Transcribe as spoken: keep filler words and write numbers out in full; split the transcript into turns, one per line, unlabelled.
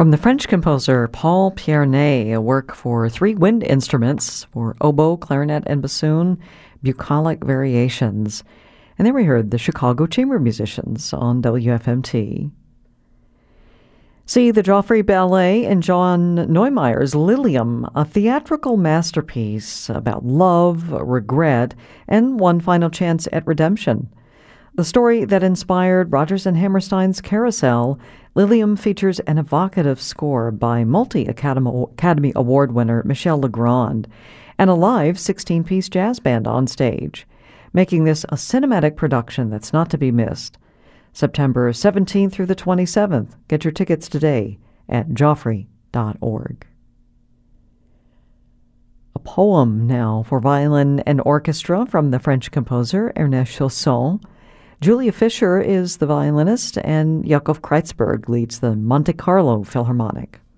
From the French composer Paul Pierney, a work for three wind instruments for oboe, clarinet, and bassoon, Bucolic Variations. And then we heard the Chicago Chamber Musicians on W F M T. See the Joffrey Ballet and John Neumeier's Lilium, a theatrical masterpiece about love, regret, and one final chance at redemption. The story that inspired Rodgers and Hammerstein's Carousel, Lilium features an evocative score by multi-Academy Academy Award winner Michel Legrand and a live sixteen-piece jazz band on stage, making this a cinematic production that's not to be missed. September seventeenth through the twenty-seventh. Get your tickets today at joffrey dot org. A poem now for violin and orchestra from the French composer Ernest Chausson. Julia Fischer is the violinist, and Yakov Kreitzberg leads the Monte Carlo Philharmonic.